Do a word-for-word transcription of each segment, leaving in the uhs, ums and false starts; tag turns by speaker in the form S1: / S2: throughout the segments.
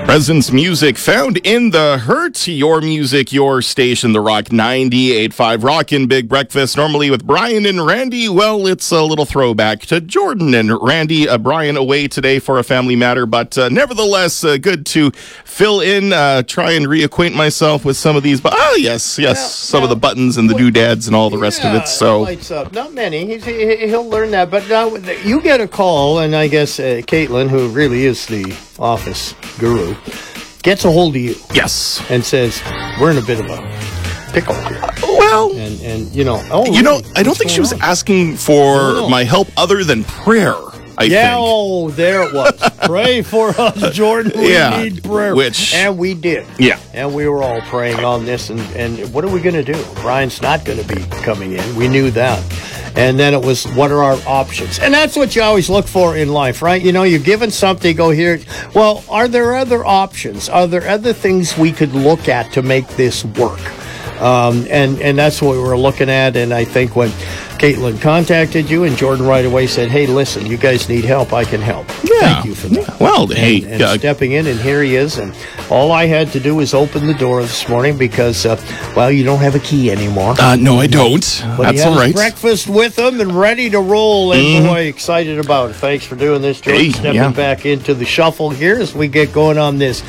S1: Residence music found in the Hurt. Your music, your station, The Rock ninety-eight point five. Rockin' Big Breakfast. Normally with Brian and Randy. Well, it's a little throwback to Jordan and Randy. Uh, Brian away today for a family matter, but uh, nevertheless, uh, good to fill in, uh, try and reacquaint myself with some of these. But oh, yes, yes, yeah, some yeah. of the buttons and the doodads and all the rest
S2: yeah,
S1: of it. So
S2: lights up. Not many. He's, he, he'll learn that. But now you get a call, and I guess uh, Caitlin, who really is the office guru, gets a hold of you.
S1: Yes.
S2: And says, we're in a bit of a pickle here.
S1: Well,
S2: and, and you know, oh,
S1: you
S2: really?
S1: know, I don't
S2: What's
S1: think she was
S2: on?
S1: asking for
S2: no.
S1: my help other than prayer. I
S2: yeah,
S1: think.
S2: oh, there it was. Pray for us, Jordan. We
S1: yeah,
S2: need prayer.
S1: Which,
S2: and we did.
S1: Yeah.
S2: And we were all praying on this. And, and what are we going to do? Brian's not going to be coming in. We knew that. And then it was, what are our options? And that's what you always look for in life, right? You know, you're given something, go here. Well, are there other options? Are there other things we could look at to make this work? Um, and, and that's what we were looking at. And I think when Caitlin contacted you and Jordan right away said, hey, listen, you guys need help. I can help.
S1: Yeah.
S2: Thank you for that.
S1: Yeah. Well,
S2: and,
S1: hey.
S2: And
S1: uh,
S2: stepping in, and here he is. And all I had to do was open the door this morning because, uh, well, you don't have a key anymore.
S1: Uh, no, I don't.
S2: But
S1: That's
S2: he
S1: all
S2: has
S1: right.
S2: breakfast with him and ready to roll. And
S1: Mm.
S2: boy, excited about it. Thanks for doing this, Jordan.
S1: Hey,
S2: Stepping
S1: yeah.
S2: back into the shuffle here as we get going on this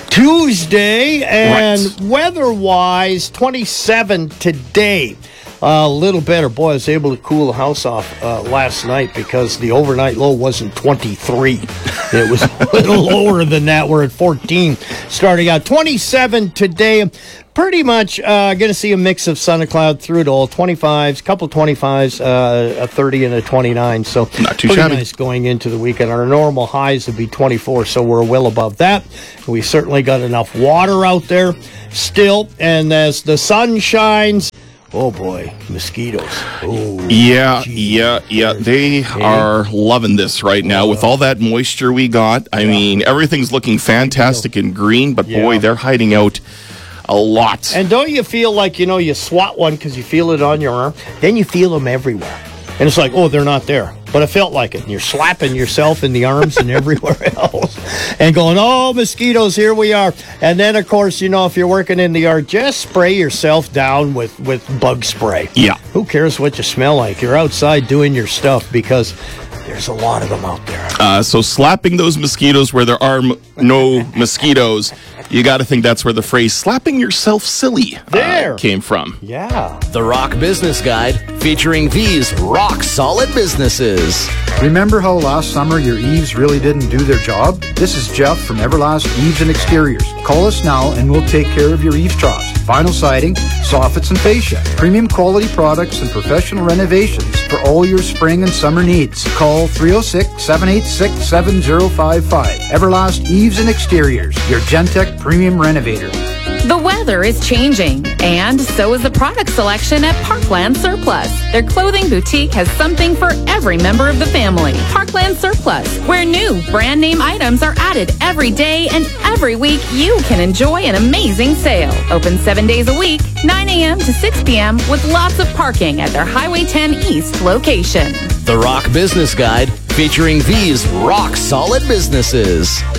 S2: Tuesday. And
S1: Right.
S2: weather-wise, twenty-seven today. Uh, a little better. Boy, I was able to cool the house off uh, last night because the overnight low wasn't twenty-three. It was a little lower than that. We're at fourteen starting out. twenty-seven today. Pretty much uh, going to see a mix of sun and cloud through it all. twenty-fives, couple twenty-fives, uh, a thirty and a twenty-nine. So
S1: not too
S2: pretty
S1: shabby.
S2: nice going into the weekend. Our normal highs would be twenty-four, so we're well above that. We certainly got enough water out there still. And as the sun shines, oh boy, mosquitoes. Oh,
S1: yeah,
S2: geez.
S1: yeah, yeah. They
S2: Hey.
S1: are loving this right now with all that moisture we got. I
S2: Yeah.
S1: mean, everything's looking fantastic and green, but
S2: Yeah.
S1: boy, they're hiding out a lot.
S2: And don't you feel like, you know, you swat one because you feel it on your arm, then you feel them everywhere. And it's like, oh, they're not there. But it felt like it. And you're slapping yourself in the arms and everywhere else. And going, oh, mosquitoes, here we are. And then, of course, you know, if you're working in the yard, just spray yourself down with, with bug spray.
S1: Yeah.
S2: Who cares what you smell like? You're outside doing your stuff because there's a lot of them out there.
S1: Uh, so slapping those mosquitoes where there are m- no mosquitoes, you got to think that's where the phrase slapping yourself silly uh,
S2: There.
S1: came from.
S2: Yeah.
S3: The Rock Business Guide, featuring these rock-solid businesses.
S4: Remember how last summer your eaves really didn't do their job? This is Jeff from Everlast Eaves and Exteriors. Call us now and we'll take care of your eaves troughs, vinyl siding, soffits and fascia, premium quality products and professional renovations for all your spring and summer needs. Call three oh six, seven eight six, seven oh five five. Everlast Eaves and Exteriors, your Gentech premium renovator.
S5: The weather is changing, and so is the product selection at Parkland Surplus. Their clothing boutique has something for every member of the family. Parkland Surplus, where new brand name items are added every day, and every week you can enjoy an amazing sale. Open seven days a week, nine a.m. to six p.m. with lots of parking at their Highway ten East location.
S3: The Rock Business Guide, featuring these rock-solid businesses.